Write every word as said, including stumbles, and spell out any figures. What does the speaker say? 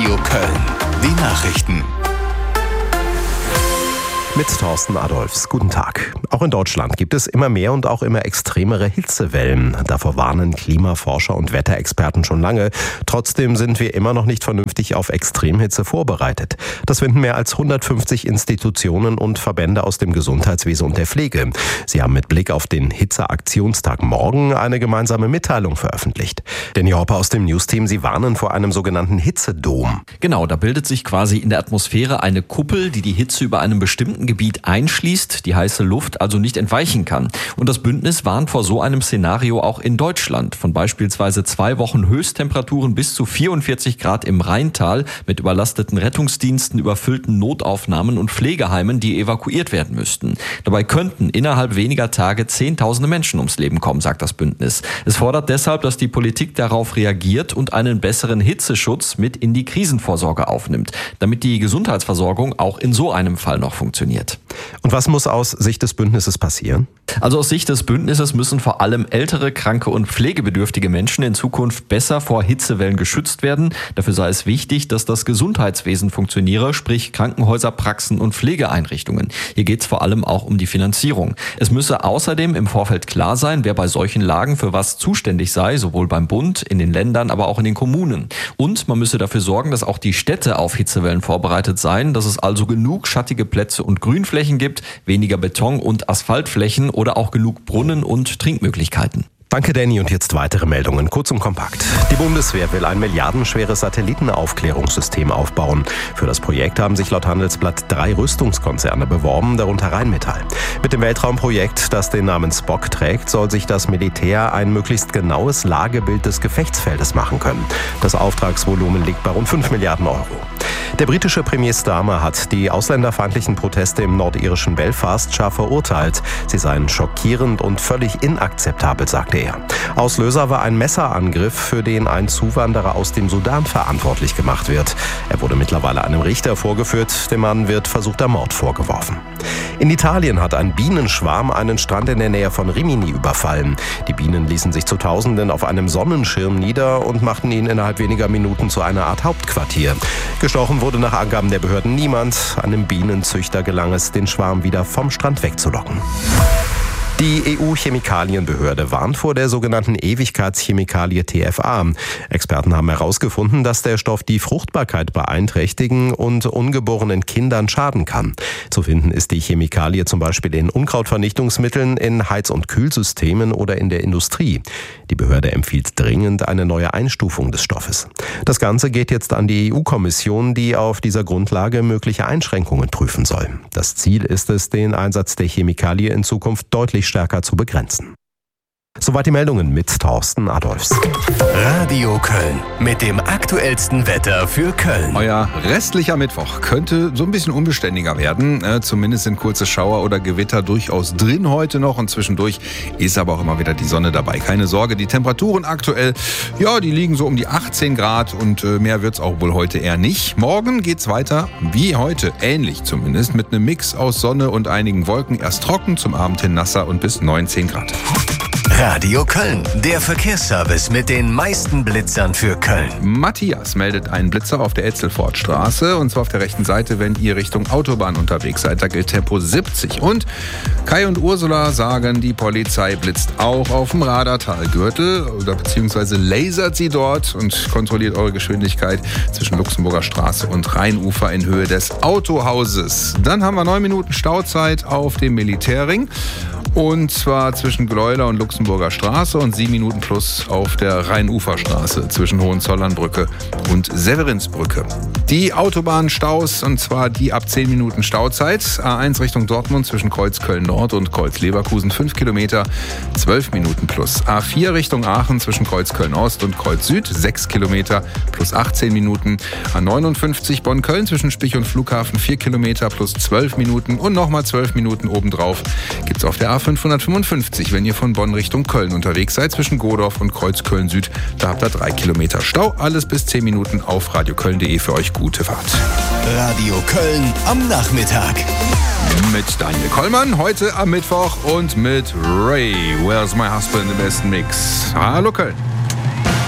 Radio Köln. Die Nachrichten. Mit Thorsten Adolfs. Guten Tag. Auch in Deutschland gibt es immer mehr und auch immer extremere Hitzewellen. Davor warnen Klimaforscher und Wetterexperten schon lange. Trotzdem sind wir immer noch nicht vernünftig auf Extremhitze vorbereitet. Das finden mehr als hundertfünfzig Institutionen und Verbände aus dem Gesundheitswesen und der Pflege. Sie haben mit Blick auf den Hitzeaktionstag morgen eine gemeinsame Mitteilung veröffentlicht. Danny Hopper aus dem News-Team, Sie warnen vor einem sogenannten Hitzedom. Genau, da bildet sich quasi in der Atmosphäre eine Kuppel, die die Hitze über einem bestimmten Gebiet einschließt, die heiße Luft also nicht entweichen kann. Und das Bündnis warnt vor so einem Szenario auch in Deutschland. Von beispielsweise zwei Wochen Höchsttemperaturen bis zu vierundvierzig Grad im Rheintal mit überlasteten Rettungsdiensten, überfüllten Notaufnahmen und Pflegeheimen, die evakuiert werden müssten. Dabei könnten innerhalb weniger Tage Zehntausende Menschen ums Leben kommen, sagt das Bündnis. Es fordert deshalb, dass die Politik darauf reagiert und einen besseren Hitzeschutz mit in die Krisenvorsorge aufnimmt, damit die Gesundheitsversorgung auch in so einem Fall noch funktioniert. Und was muss aus Sicht des Bündnisses passieren? Also aus Sicht des Bündnisses müssen vor allem ältere, kranke und pflegebedürftige Menschen in Zukunft besser vor Hitzewellen geschützt werden. Dafür sei es wichtig, dass das Gesundheitswesen funktioniere, sprich Krankenhäuser, Praxen und Pflegeeinrichtungen. Hier geht es vor allem auch um die Finanzierung. Es müsse außerdem im Vorfeld klar sein, wer bei solchen Lagen für was zuständig sei, sowohl beim Bund, in den Ländern, aber auch in den Kommunen. Und man müsse dafür sorgen, dass auch die Städte auf Hitzewellen vorbereitet seien, dass es also genug schattige Plätze und Grünflächen gibt, weniger Beton- und Asphaltflächen oder auch genug Brunnen und Trinkmöglichkeiten. Danke, Danny. Und jetzt weitere Meldungen, kurz und kompakt. Die Bundeswehr will ein milliardenschweres Satellitenaufklärungssystem aufbauen. Für das Projekt haben sich laut Handelsblatt drei Rüstungskonzerne beworben, darunter Rheinmetall. Mit dem Weltraumprojekt, das den Namen Spock trägt, soll sich das Militär ein möglichst genaues Lagebild des Gefechtsfeldes machen können. Das Auftragsvolumen liegt bei rund fünf Milliarden Euro. Der britische Premier Starmer hat die ausländerfeindlichen Proteste im nordirischen Belfast scharf verurteilt. Sie seien schockierend und völlig inakzeptabel, sagte er. Auslöser war ein Messerangriff, für den ein Zuwanderer aus dem Sudan verantwortlich gemacht wird. Er wurde mittlerweile einem Richter vorgeführt. Dem Mann wird versuchter Mord vorgeworfen. In Italien hat ein Bienenschwarm einen Strand in der Nähe von Rimini überfallen. Die Bienen ließen sich zu Tausenden auf einem Sonnenschirm nieder und machten ihn innerhalb weniger Minuten zu einer Art Hauptquartier. Gestochen wurde nach Angaben der Behörden niemand. Einem Bienenzüchter gelang es, den Schwarm wieder vom Strand wegzulocken. Die E U-Chemikalienbehörde warnt vor der sogenannten Ewigkeitschemikalie T F A. Experten haben herausgefunden, dass der Stoff die Fruchtbarkeit beeinträchtigen und ungeborenen Kindern schaden kann. Zu finden ist die Chemikalie zum Beispiel in Unkrautvernichtungsmitteln, in Heiz- und Kühlsystemen oder in der Industrie. Die Behörde empfiehlt dringend eine neue Einstufung des Stoffes. Das Ganze geht jetzt an die E U-Kommission, die auf dieser Grundlage mögliche Einschränkungen prüfen soll. Das Ziel ist es, den Einsatz der Chemikalie in Zukunft deutlich stärker zu begrenzen. Soweit die Meldungen mit Thorsten Adolfs. Radio Köln mit dem aktuellsten Wetter für Köln. Euer restlicher Mittwoch könnte so ein bisschen unbeständiger werden. Äh, zumindest sind kurze Schauer oder Gewitter durchaus drin heute noch. Und zwischendurch ist aber auch immer wieder die Sonne dabei. Keine Sorge, die Temperaturen aktuell, ja, die liegen so um die achtzehn Grad. Und äh, mehr wird's auch wohl heute eher nicht. Morgen geht's weiter wie heute, ähnlich zumindest, mit einem Mix aus Sonne und einigen Wolken. Erst trocken, zum Abend hin nasser und bis neunzehn Grad. Radio Köln, der Verkehrsservice mit den meisten Blitzern für Köln. Matthias meldet einen Blitzer auf der Etzelfortstraße, und zwar auf der rechten Seite, wenn ihr Richtung Autobahn unterwegs seid. Da gilt Tempo siebzig. Und Kai und Ursula sagen, die Polizei blitzt auch auf dem Radartalgürtel oder beziehungsweise lasert sie dort und kontrolliert eure Geschwindigkeit zwischen Luxemburger Straße und Rheinufer in Höhe des Autohauses. Dann haben wir neun Minuten Stauzeit auf dem Militärring. Und zwar zwischen Gleuler und Luxemburger Straße und sieben Minuten plus auf der Rheinuferstraße zwischen Hohenzollernbrücke und Severinsbrücke. Die Autobahnstaus, und zwar die ab zehn Minuten Stauzeit. A eins Richtung Dortmund zwischen Kreuzköln Nord und Kreuz-Leverkusen fünf Kilometer, zwölf Minuten plus. A vier Richtung Aachen zwischen Kreuzköln Ost und Kreuz Süd sechs Kilometer plus achtzehn Minuten. A neunundfünfzig Bonn-Köln zwischen Spich und Flughafen vier Kilometer plus zwölf Minuten und nochmal zwölf Minuten obendrauf gibt's auf der A fünfhundertfünfundfünfzig, wenn ihr von Bonn Richtung Köln unterwegs seid, zwischen Godorf und Kreuzköln Süd. Da habt ihr drei Kilometer Stau. Alles bis zehn Minuten auf radioköln punkt de. Für euch gute Fahrt. Radio Köln am Nachmittag. Mit Daniel Kollmann heute am Mittwoch und mit Ray, Where's My Husband im besten Mix. Hallo Köln.